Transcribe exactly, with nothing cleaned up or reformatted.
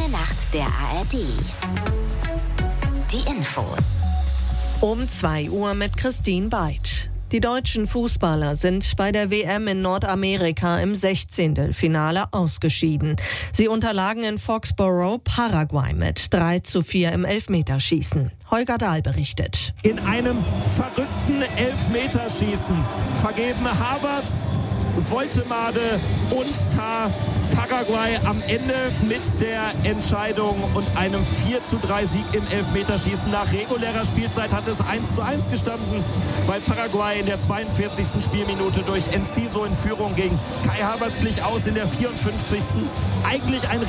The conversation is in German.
Nacht der A R D. Die Infos. Um zwei Uhr mit Christine Beitsch. Die deutschen Fußballer sind bei der W M in Nordamerika im Sechzehntelfinale ausgeschieden. Sie unterlagen in Foxborough Paraguay mit drei zu vier im Elfmeterschießen. Holger Dahl berichtet. In einem verrückten Elfmeterschießen vergeben Havertz, Woltemade und Tah Paraguay am Ende mit der Entscheidung und einem vier zu drei Sieg im Elfmeterschießen. Nach regulärer Spielzeit hatte es eins zu eins gestanden, weil Paraguay in der zweiundvierzigsten Spielminute durch Enciso in Führung ging. Kai Havertz glich aus in der vierundfünfzigsten Eigentlich ein